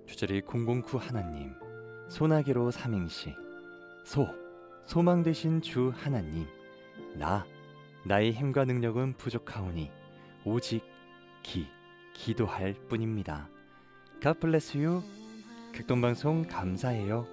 주저리 009 하나님, 소나기로 삼행시. 소망 되신 주 하나님, 나의 힘과 능력은 부족하오니 오직 기도할 뿐입니다. God bless you. 극동방송 감사해요.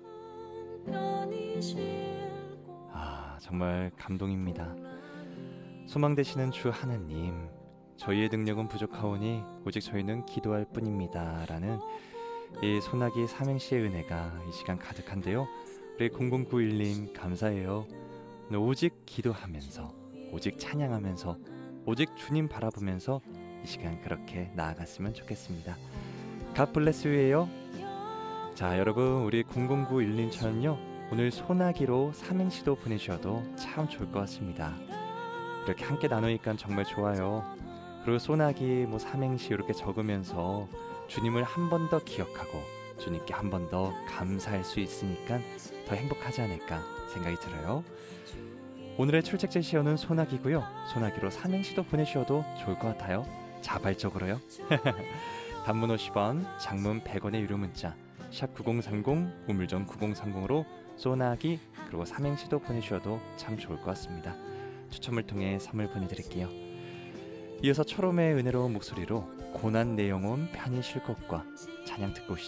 정말 감동입니다. 소망 되시는 주 하나님, 저희의 능력은 부족하오니 오직 저희는 기도할 뿐입니다 라는 이 소나기 삼행시의 은혜가 이 시간 가득한데요. 우리 0091님 감사해요. 오직 기도하면서, 오직 찬양하면서, 오직 주님 바라보면서 이 시간 그렇게 나아갔으면 좋겠습니다. God bless you예요. 자, 여러분, 우리 0091님처럼요, 오늘 소나기로 삼행시도 보내주셔도 참 좋을 것 같습니다. 이렇게 함께 나누니까 정말 좋아요. 그리고 소나기 삼행시 이렇게 적으면서 주님을 한 번 더 기억하고 주님께 한 번 더 감사할 수 있으니까 더 행복하지 않을까 생각이 들어요. 오늘의 출첵 제시어는 소나기고요. 소나기로 삼행시도 보내주셔도 좋을 것 같아요. 자발적으로요. 단문 50원, 장문 100원의 유료 문자 샵 9030, 우물정 9030으로 소나기 그리고 삼행시도 보내주셔도 참 좋을 것 같습니다. 추첨을 통해 선물 보내드릴게요. 이어서 초롬의 은혜로운 목소리로 고난 내 영혼 편히 쉴 곳과 찬양 듣고 오시죠.